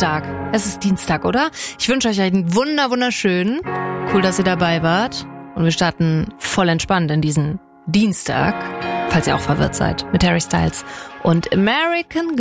Dienstag. Es ist Dienstag, oder? Ich wünsche euch einen wunderschönen. Cool, dass ihr dabei wart. Und wir starten voll entspannt in diesen Dienstag, falls ihr auch verwirrt seid, mit Harry Styles und American